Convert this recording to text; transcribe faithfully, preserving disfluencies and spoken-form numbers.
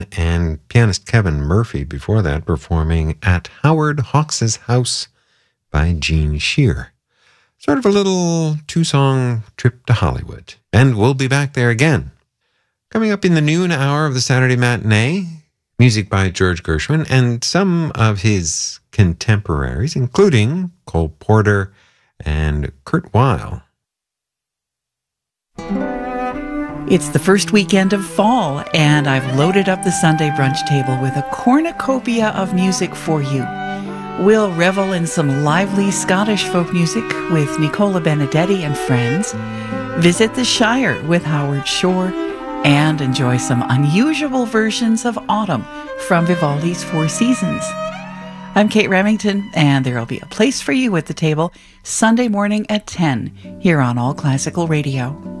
and pianist Kevin Murphy before that, performing At Howard Hawks' House by Gene Shear. Sort of a little two-song trip to Hollywood. And we'll be back there again. Coming up in the noon hour of the Saturday matinee, music by George Gershwin and some of his contemporaries, including Cole Porter and Kurt Weill. It's the first weekend of fall, and I've loaded up the Sunday brunch table with a cornucopia of music for you. We'll revel in some lively Scottish folk music with Nicola Benedetti and friends, visit the Shire with Howard Shore, and enjoy some unusual versions of autumn from Vivaldi's Four Seasons. I'm Kate Remington, and there'll be a place for you at the table Sunday morning at ten here on All Classical Radio.